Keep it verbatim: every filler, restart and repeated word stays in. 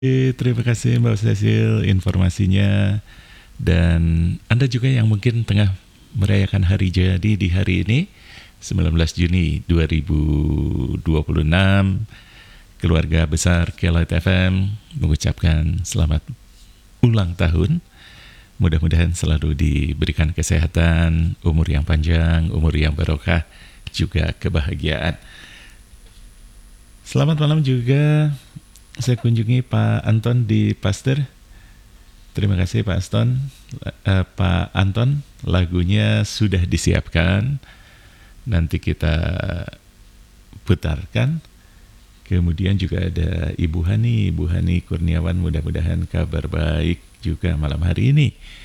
Oke, terima kasih Mbak Cecil informasinya. Dan Anda juga yang mungkin tengah merayakan hari jadi di hari ini, sembilan belas Juni dua ribu dua puluh enam, keluarga besar Keloid F M mengucapkan selamat ulang tahun. Mudah-mudahan selalu diberikan kesehatan, umur yang panjang, umur yang barokah, juga kebahagiaan. Selamat malam juga saya kunjungi Pak Anton di Pasteur. Terima kasih Pak Anton. Uh, Pak Anton, lagunya sudah disiapkan. Nanti kita putarkan. Kemudian juga ada Ibu Hani, Ibu Hani Kurniawan, mudah-mudahan kabar baik juga malam hari ini.